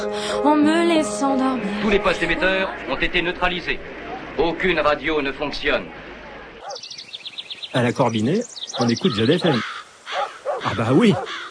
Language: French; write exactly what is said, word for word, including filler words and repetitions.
en me laissant dormir. Tous les postes émetteurs ont été neutralisés. Aucune radio ne fonctionne. À la Corbinet, on écoute Jade F M. Ah bah oui.